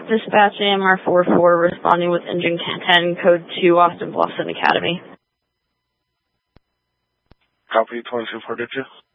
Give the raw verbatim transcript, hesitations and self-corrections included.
Dispatch A M R four four responding with engine ten, code two, Austin Bluffson Academy. Copy, twenty-two four digit.